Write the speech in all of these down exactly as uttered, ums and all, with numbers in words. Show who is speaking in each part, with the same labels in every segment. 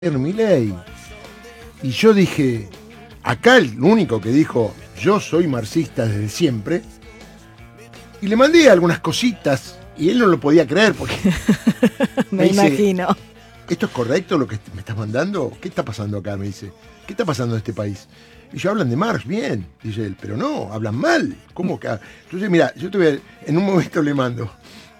Speaker 1: Milei. Y yo dije, acá el único que dijo, yo soy marxista desde siempre, y le mandé algunas cositas, y él no lo podía creer, porque
Speaker 2: me, me dice, imagino.
Speaker 1: ¿Esto es correcto lo que me estás mandando? ¿Qué está pasando acá? Me dice, ¿qué está pasando en este país? Y yo, hablan de Marx, bien, dice él, pero no, hablan mal. ¿Cómo que? Entonces, mira, yo te voy a, en un momento le mando,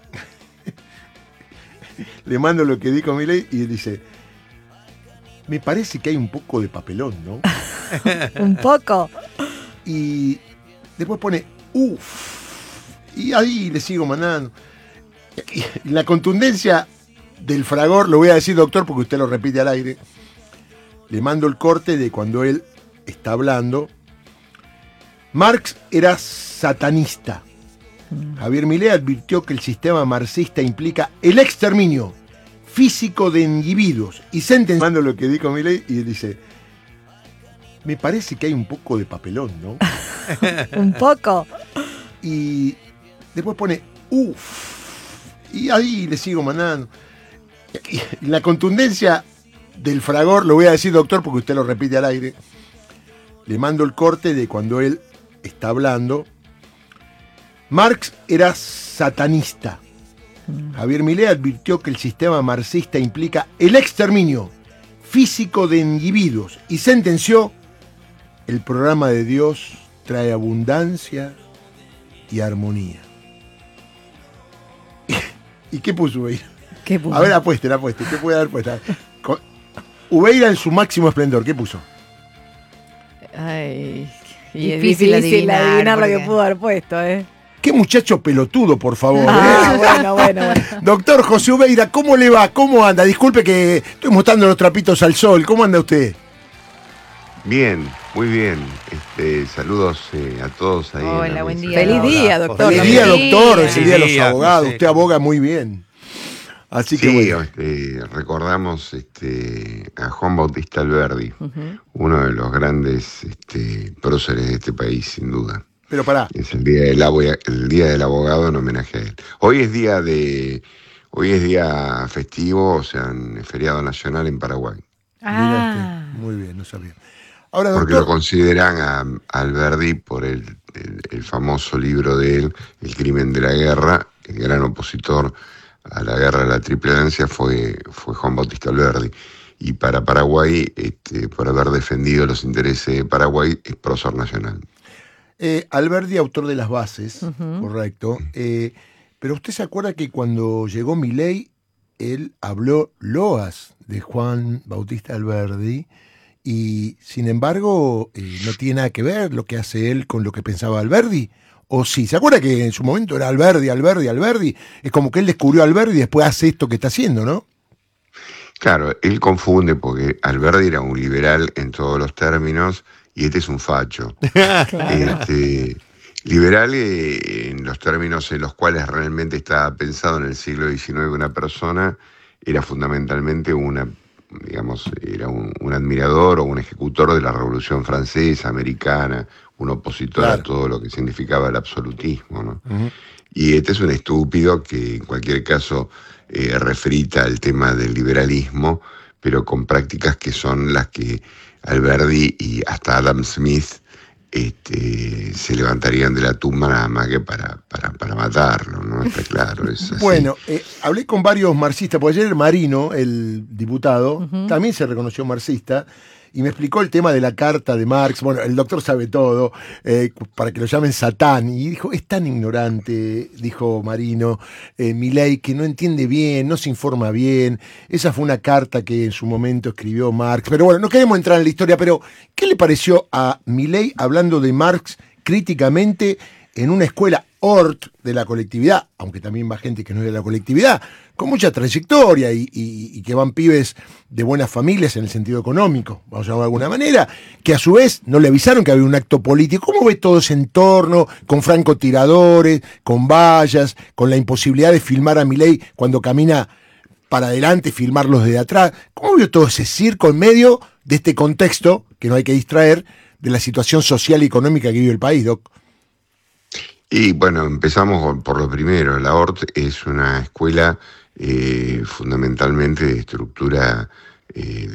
Speaker 1: le mando lo que dijo Milei, y él dice, me parece que hay un poco de papelón, ¿no?
Speaker 2: Un poco.
Speaker 1: Y después pone, uff, y ahí le sigo mandando. Y la contundencia del fragor, lo voy a decir, doctor, porque usted lo repite al aire, le mando el corte de cuando él está hablando. Marx era satanista. Javier Milei advirtió que el sistema marxista implica el exterminio físico de individuos y sentenciando lo que dijo Milei, y dice, me parece que hay un poco de papelón, ¿no?
Speaker 2: Un poco.
Speaker 1: Y después pone, uff, y ahí le sigo mandando. Y la contundencia del fragor, lo voy a decir, doctor, porque usted lo repite al aire, le mando el corte de cuando él está hablando. Marx era satanista. Javier Milei advirtió que el sistema marxista implica el exterminio físico de individuos y sentenció, el programa de Dios trae abundancia y armonía. ¿Y qué puso Ubeira?
Speaker 2: ¿Qué puso?
Speaker 1: A ver, apueste, apueste. ¿Qué puede haber puesto? Ubeira en su máximo esplendor, ¿qué puso?
Speaker 2: Ay, y es difícil, difícil adivinar, adivinar porque... lo que pudo haber puesto, ¿eh?
Speaker 1: Qué muchacho pelotudo, por favor.
Speaker 2: Ah,
Speaker 1: ¿eh?
Speaker 2: bueno, bueno, bueno.
Speaker 1: Doctor José Ubeira, ¿cómo le va? ¿Cómo anda? Disculpe que estoy mostrando los trapitos al sol. ¿Cómo anda usted?
Speaker 3: Bien, muy bien. Este, saludos eh, a todos ahí.
Speaker 2: Hola, buen día. Feliz día, doctor.
Speaker 1: Feliz día, doctor. Es el día de los abogados. Usted aboga muy bien. Así que
Speaker 3: sí,
Speaker 1: bueno.
Speaker 3: este, recordamos este, a Juan Bautista Alberdi, uh-huh. uno de los grandes este, próceres de este país, sin duda.
Speaker 1: Pero pará.
Speaker 3: Es el día del abogado, el día del abogado en homenaje a él. Hoy es día de, hoy es día festivo, o sea, en feriado nacional en Paraguay.
Speaker 2: Ah,
Speaker 1: muy bien, no sabía. Ahora,
Speaker 3: porque
Speaker 1: doctor...
Speaker 3: lo consideran a, a Alberdi por el, el, el famoso libro de él, El crimen de la guerra. El gran opositor a la guerra de la Triple Alianza fue, fue Juan Bautista Alberdi. Y para Paraguay, este, por haber defendido los intereses de Paraguay, es prócer nacional.
Speaker 1: Eh, Alberdi, autor de las bases, uh-huh. correcto. Eh, pero usted se acuerda que cuando llegó Milei, él habló loas de Juan Bautista Alberdi, y sin embargo eh, no tiene nada que ver lo que hace él con lo que pensaba Alberdi. ¿O sí? ¿Se acuerda que en su momento era Alberdi, Alberdi, Alberdi? Es como que él descubrió a Alberdi y después hace esto que está haciendo, ¿no?
Speaker 3: Claro, él confunde porque Alberdi era un liberal en todos los términos y este es un facho. Claro. Este, liberal eh, en los términos en los cuales realmente estaba pensado en el siglo diecinueve una persona, era fundamentalmente una, digamos, era un, un admirador o un ejecutor de la Revolución Francesa, americana, un opositor claro. a todo lo que significaba el absolutismo, ¿no? Uh-huh. Y este es un estúpido que en cualquier caso eh, refrita el tema del liberalismo, pero con prácticas que son las que Alberdi y hasta Adam Smith este, se levantarían de la tumba nada más que para, para, para matarlo, ¿no? Está claro, es así.
Speaker 1: Bueno, eh, hablé con varios marxistas, porque ayer Marino, el diputado, uh-huh. también se reconoció marxista, y me explicó el tema de la carta de Marx. Bueno, el doctor sabe todo, eh, para que lo llamen Satán, y dijo, es tan ignorante, dijo Marino, eh, Milei, que no entiende bien, no se informa bien. Esa fue una carta que en su momento escribió Marx, pero bueno, no queremos entrar en la historia, pero ¿qué le pareció a Milei hablando de Marx críticamente en una escuela Hort de la colectividad, aunque también va gente que no es de la colectividad, con mucha trayectoria y, y, y que van pibes de buenas familias en el sentido económico, vamos a llamarlo de alguna manera, que a su vez no le avisaron que había un acto político? ¿Cómo ve todo ese entorno, con francotiradores, con vallas, con la imposibilidad de filmar a Milei cuando camina para adelante, filmarlos desde atrás? ¿Cómo vio todo ese circo en medio de este contexto, que no hay que distraer, de la situación social y económica que vive el país, Doc?
Speaker 3: Y bueno, empezamos por lo primero. La Hort es una escuela eh, fundamentalmente de estructura eh,